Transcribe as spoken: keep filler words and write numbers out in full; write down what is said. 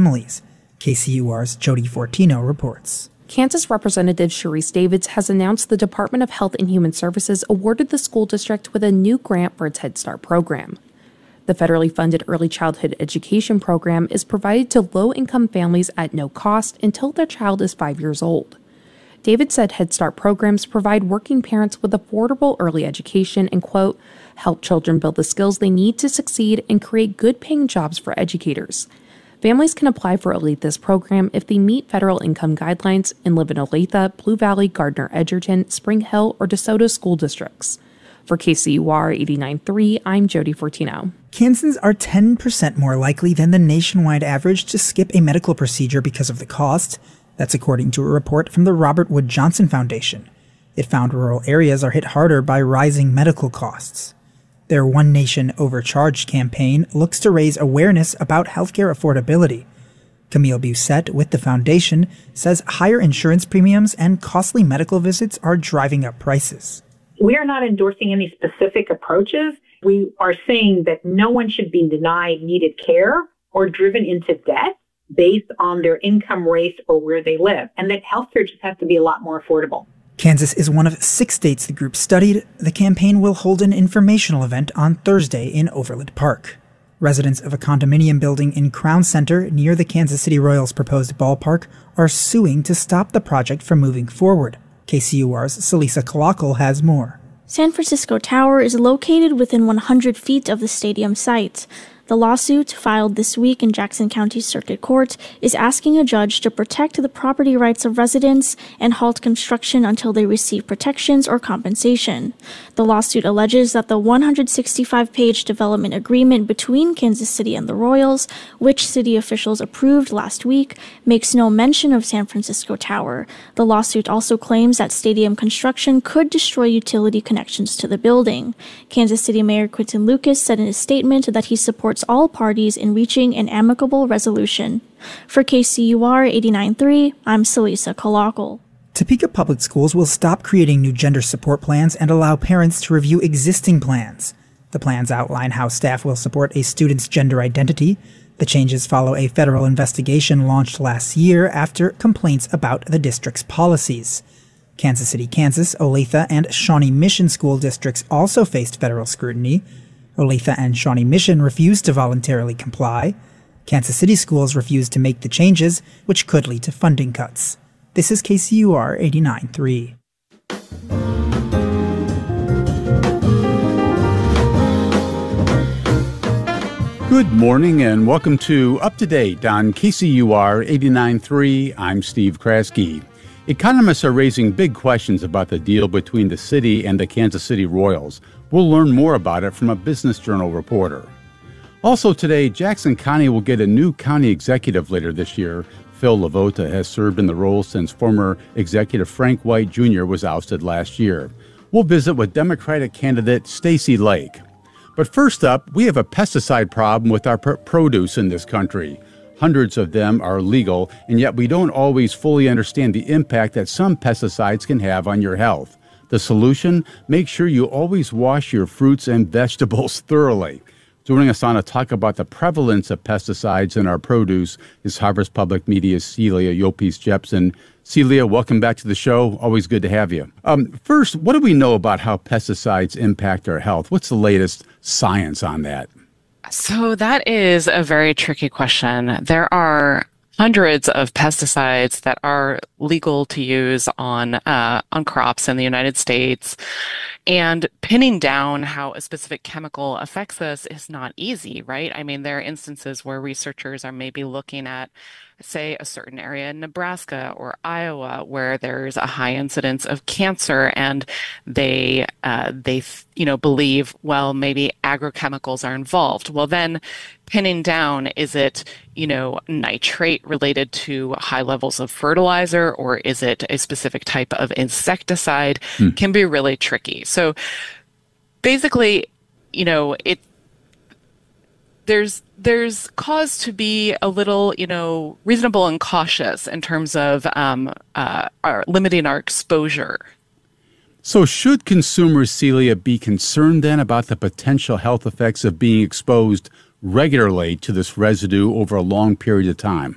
families. K C U R's Jody Fortino reports. Kansas Representative Sharice Davids has announced the Department of Health and Human Services awarded the school district with a new grant for its Head Start program. The federally funded early childhood education program is provided to low-income families at no cost until their child is five years old. David said Head Start programs provide working parents with affordable early education and, quote, help children build the skills they need to succeed and create good-paying jobs for educators. Families can apply for Olathe's program if they meet federal income guidelines and live in Olathe, Blue Valley, Gardner, Edgerton, Spring Hill, or DeSoto school districts. For K C U R eighty-nine point three, I'm Jody Fortino. Kansans are ten percent more likely than the nationwide average to skip a medical procedure because of the cost. That's according to a report from the Robert Wood Johnson Foundation. It found rural areas are hit harder by rising medical costs. Their One Nation Overcharged campaign looks to raise awareness about healthcare affordability. Camille Busette with the foundation says higher insurance premiums and costly medical visits are driving up prices. We are not endorsing any specific approaches. We are saying that no one should be denied needed care or driven into debt based on their income, race, or where they live, and that healthcare just has to be a lot more affordable. Kansas is one of six states the group studied. The campaign will hold an informational event on Thursday in Overland Park. Residents of a condominium building in Crown Center near the Kansas City Royals' proposed ballpark are suing to stop the project from moving forward. K C U R's Celisa Kalakal has more. San Francisco Tower is located within one hundred feet of the stadium site. The lawsuit, filed this week in Jackson County Circuit Court, is asking a judge to protect the property rights of residents and halt construction until they receive protections or compensation. The lawsuit alleges that the one hundred sixty-five page development agreement between Kansas City and the Royals, which city officials approved last week, makes no mention of San Francisco Tower. The lawsuit also claims that stadium construction could destroy utility connections to the building. Kansas City Mayor Quinton Lucas said in a statement that he supports all parties in reaching an amicable resolution. For K C U R eighty-nine point three, I'm Celisa Kalakal. Topeka Public Schools will stop creating new gender support plans and allow parents to review existing plans. The plans outline how staff will support a student's gender identity. The changes follow a federal investigation launched last year after complaints about the district's policies. Kansas City, Kansas, Olathe, and Shawnee Mission school districts also faced federal scrutiny. Olathe and Shawnee Mission refused to voluntarily comply. Kansas City schools refused to make the changes, which could lead to funding cuts. This is K C U R eighty-nine point three. Good morning and welcome to Up to Date on K C U R eighty-nine point three. I'm Steve Kraske. Economists are raising big questions about the deal between the city and the Kansas City Royals. We'll learn more about it from a Business Journal reporter. Also today, Jackson County will get a new county executive later this year. Phil Lavota has served in the role since former executive Frank White Junior was ousted last year. We'll visit with Democratic candidate Stacey Lake. But first up, we have a pesticide problem with our pr- produce in this country. Hundreds of them are legal, and yet we don't always fully understand the impact that some pesticides can have on your health. The solution? Make sure you always wash your fruits and vegetables thoroughly. Joining us on a talk about the prevalence of pesticides in our produce is Harvest Public Media's Celia Yopes Jepson. Celia, welcome back to the show. Always good to have you. Um, first, what do we know about how pesticides impact our health? What's the latest science on that? So that is a very tricky question. There are hundreds of pesticides that are legal to use on uh, on crops in the United States. And pinning down how a specific chemical affects us is not easy, right? I mean, there are instances where researchers are maybe looking at, say, a certain area in Nebraska or Iowa where there's a high incidence of cancer, and they uh, they you know believe, well, maybe agrochemicals are involved. Well, then pinning down, is it you know nitrate related to high levels of fertilizer, or is it a specific type of insecticide, hmm. can be really tricky. So basically, you know it. There's there's cause to be a little, you know, reasonable and cautious in terms of um, uh, our, limiting our exposure. So should consumers, Celia, be concerned then about the potential health effects of being exposed regularly to this residue over a long period of time?